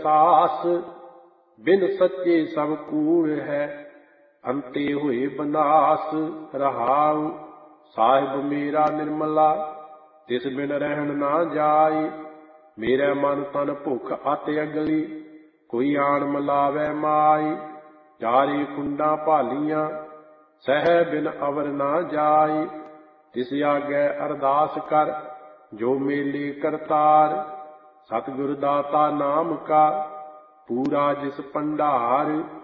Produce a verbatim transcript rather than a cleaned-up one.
ਸਾਸ ਬਿਨ ਸੱਚੇ ਸਭ ਕੂੜ ਹੈ, ਅੰਤੇ ਹੋਏ ਬਨਾਸ ਰਹਾਉ। ਸਾਹਿਬ ਮੇਰਾ ਨਿਰਮਲਾ ਤਿਸ ਬਿਨ ਰਹਿਣ ਨਾ ਜਾਏ, ਮੇਰੇ ਮਨ ਤਨ ਭੁੱਖ ਅਤ ਅਗਲੀ ਕੋਈ ਆਣ ਮਿਲਾਵੈ ਮਾਈ। ਚਾਰੇ ਕੁੰਡਾਂ ਭਾਲੀਆਂ ਸਹਿ ਬਿਨ ਅਵਰ ਨਾ ਜਾਏ, ਤਿਸ ਆਗੇ ਅਰਦਾਸ ਕਰ ਜੋ ਮੇਲੇ ਕਰਤਾਰ। ਸਤਿਗੁਰ ਦਾਤਾ ਨਾਮ ਕਾ ਪੂਰਾ ਜਿਸ ਭੰਡਾਰ,